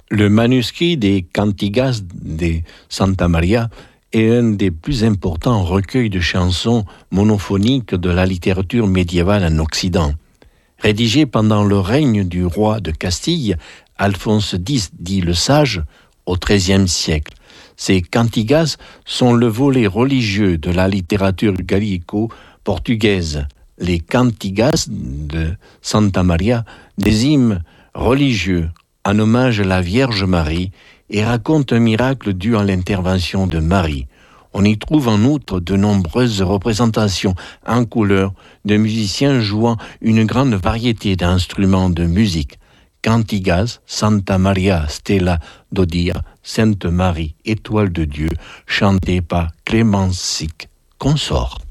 Le manuscrit des Cantigas de Santa Maria est un des plus importants recueils de chansons monophoniques de la littérature médiévale en Occident. Rédigé pendant le règne du roi de Castille, Alphonse X dit le Sage, au XIIIe siècle. Ces cantigas sont le volet religieux de la littérature gallico-portugaise. Les cantigas de Santa Maria, des hymnes religieux en hommage à la Vierge Marie et racontent un miracle dû à l'intervention de Marie. On y trouve en outre de nombreuses représentations en couleur de musiciens jouant une grande variété d'instruments de musique. Cantigas, Santa Maria Stella d'Odia, Sainte Marie, étoile de Dieu, chantée par Clémencic consort.